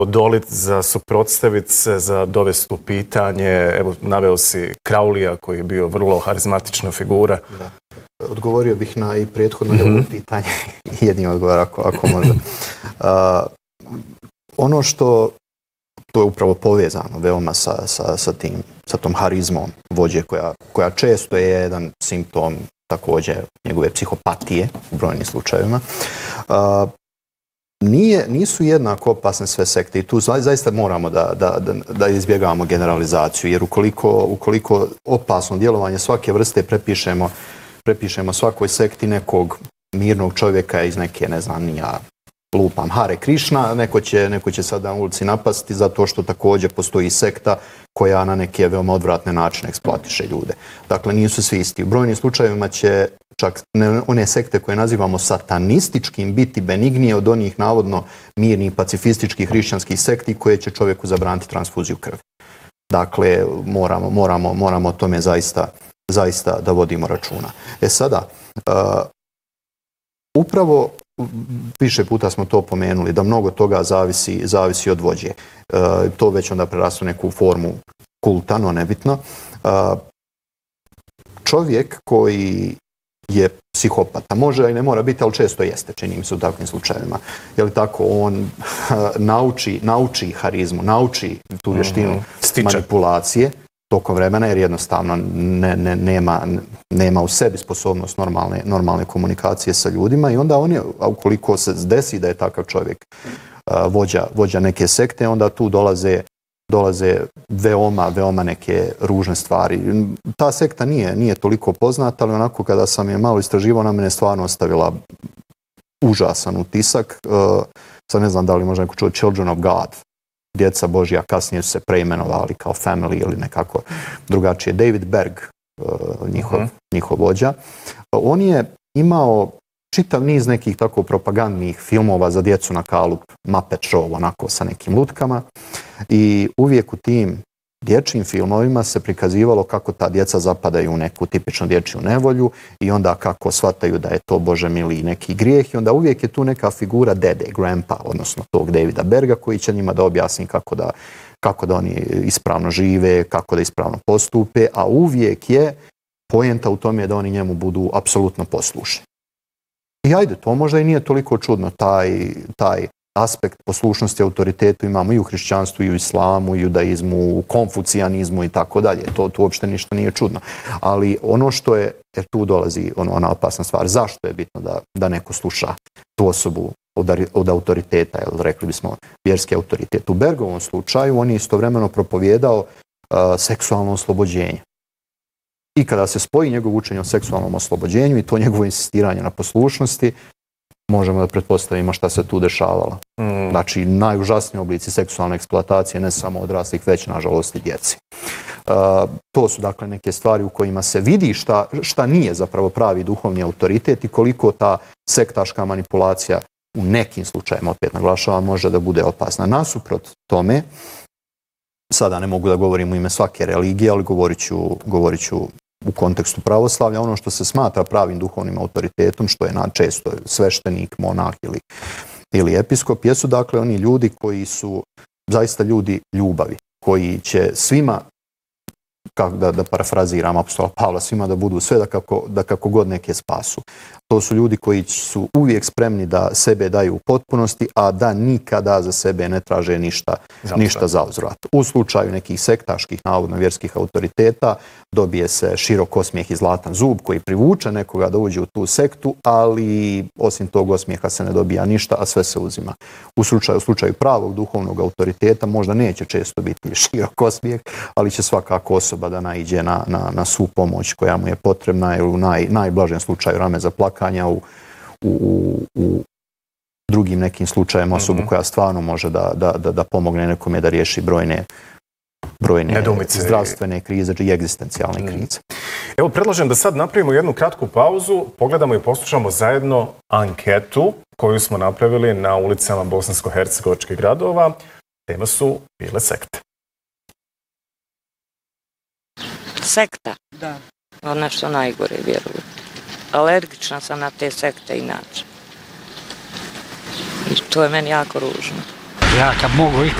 odoliti, za suprotstaviti se, za dovesti u pitanje. Evo, naveo si Crowleya koji je bio vrlo harizmatična figura. Da. Odgovorio bih na i prethodno pitanje. Jedini odgovor ako može. Ono što to je upravo povezano veoma sa tom harizmom vođe koja često je jedan simptom također njegove psihopatije u brojnim slučajevima. Nisu jednako opasne sve sekte i tu zaista moramo da izbjegavamo generalizaciju, jer ukoliko opasno djelovanje svake vrste prepišemo svakoj sekti nekog mirnog čovjeka iz neke, ne znam, nija lupam Hare Krishna, neko će sada na ulici napasti zato što također postoji sekta koja na neke veoma odvratne načine eksploatiše ljude. Dakle, nisu svi isti. U brojnim slučajevima će čak one sekte koje nazivamo satanističkim biti benignije od onih navodno mirnih, pacifističkih, hrišćanskih sekti koje će čovjeku zabraniti transfuziju krvi. Dakle, moramo o tome zaista da vodimo računa. Sada, upravo više puta smo to pomenuli, da mnogo toga zavisi od vođe. To već onda prerastu neku formu kulta, no nebitno. Čovjek koji je psihopata, može i ne mora biti, ali često jeste, čini mi se u takvim slučajevima. Je li tako? On nauči harizmu, nauči tu vještinu manipulacije tokom vremena, jer jednostavno nema u sebi sposobnost normalne komunikacije sa ljudima i onda ukoliko se desi da je takav čovjek vođa neke sekte, onda tu dolaze veoma neke ružne stvari. Ta sekta nije toliko poznata, ali onako kada sam je malo istraživao, na mene stvarno ostavila užasan utisak. Sad ne znam da li možda neko čuo Children of God, djeca Božja, kasnije su se preimenovali kao Family ili nekako drugačije. David Berg, njihov vođa, on je imao čitav niz nekih tako propagandnih filmova za djecu na kalup Muppet Show, onako sa nekim lutkama, i uvijek u tim dječjim filmovima se prikazivalo kako ta djeca zapadaju u neku tipičnu dječju nevolju i onda kako shvataju da je to, Bože mili, neki grijeh, i onda uvijek je tu neka figura dede, grandpa, odnosno tog Davida Berga, koji će njima da objasni kako da oni ispravno žive, kako da ispravno postupe, a uvijek je poenta u tome da oni njemu budu apsolutno poslušni. I ajde, to možda i nije toliko čudno, taj aspekt poslušnosti autoritetu imamo i u hrišćanstvu, i u islamu, i u judaizmu, u konfucijanizmu i tako dalje. To uopšte ništa nije čudno. Ali ono što je, jer tu dolazi ona opasna stvar, zašto je bitno da neko sluša tu osobu od autoriteta, jer rekli bismo vjerski autoritet. U Bergovom slučaju on je istovremeno propovijedao seksualno oslobođenje. I kada se spoji njegovo učenje o seksualnom oslobođenju i to njegovo insistiranje na poslušnosti, možemo da pretpostavimo šta se tu dešavalo. Znači, najužasniji oblici seksualne eksploatacije, ne samo odraslih, već nažalost i djeci. To su dakle neke stvari u kojima se vidi šta nije zapravo pravi duhovni autoritet i koliko ta sektaška manipulacija u nekim slučajima, opet naglašavam, može da bude opasna. Nasuprot tome, sada ne mogu da govorim u ime svake religije, ali govorit ću u kontekstu pravoslavlja, ono što se smatra pravim duhovnim autoritetom, što je često sveštenik, monah ili episkop, jesu dakle oni ljudi koji su zaista ljudi ljubavi, koji će svima, da parafraziram apostola Pavla, svima da budu sve da kako god neke spasu. To su ljudi koji su uvijek spremni da sebe daju u potpunosti, a da nikada za sebe ne traže ništa za uzvrat. U slučaju nekih sektaških, navodno vjerskih autoriteta, dobije se širok osmijeh i zlatan zub koji privuče nekoga da uđe u tu sektu, ali osim tog osmijeha se ne dobija ništa, a sve se uzima. U slučaju pravog duhovnog autoriteta možda neće često biti širok osmijeh, ali će svakako osoba da naiđe na svu pomoć koja mu je potrebna, ili u najblažem slučaju rame za plakanja, u drugim nekim slučajima osobu koja stvarno može da pomogne nekome da riješi brojne zdravstvene krize i egzistencijalne krize. Evo, predlažem da sad napravimo jednu kratku pauzu, pogledamo i poslušamo zajedno anketu koju smo napravili na ulicama bosansko-hercegovačkih gradova. Tema su bile sekte. Sekta? Da. Nešto najgore, vjerujem. Alergična sam na te sekte inače. I to je meni jako ružno. Ja kad mogu